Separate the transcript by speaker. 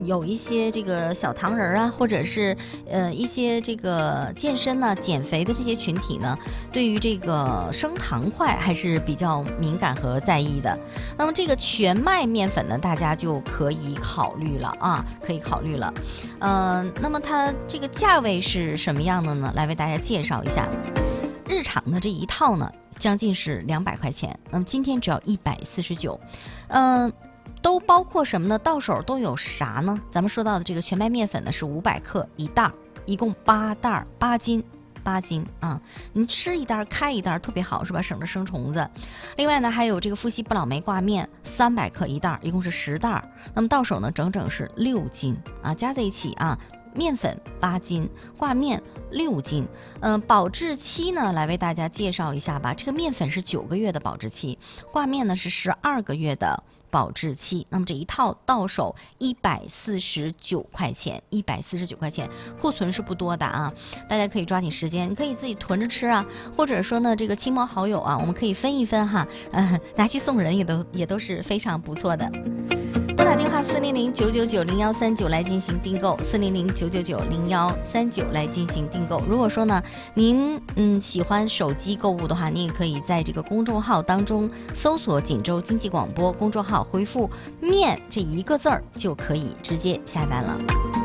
Speaker 1: 有一些这个小糖人啊，或者是一些这个健身呢、减肥的这些群体呢，对于这个升糖块还是比较敏感和在意的。那么这个全麦面粉呢，大家就可以考虑了啊，可以考虑了。那么它这个价位是什么样的呢？来为大家介绍一下。日常的这一套呢，将近是200块钱，那么今天只要149，都包括什么呢？到手都有啥呢？咱们说到的这个全麦面粉呢是500克一袋，一共8袋，8斤啊！您吃一袋开一袋特别好是吧？省着生虫子。另外呢，还有这个富硒不老梅挂面300克一袋，一共是10袋，那么到手呢整整是6斤啊！加在一起啊。面粉8斤，挂面6斤。保质期呢，来为大家介绍一下吧。这个面粉是9个月的保质期，挂面呢是12个月的保质期。那么这一套到手149块钱，149块钱，库存是不多的啊，大家可以抓紧时间，你可以自己囤着吃啊，或者说呢，这个亲朋好友啊，我们可以分一分哈，拿去送人也都是非常不错的。拨打电话400-999-0139来进行订购，400-999-0139来进行订购。如果说呢，您喜欢手机购物的话，您也可以在这个公众号当中搜索锦州经济广播公众号，回复面这1个字儿就可以直接下单了。